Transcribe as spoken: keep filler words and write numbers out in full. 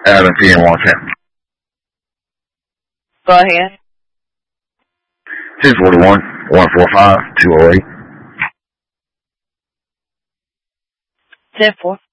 Adam P M one ten. Go ahead. ten forty-one, one forty-five, two oh eight. ten four.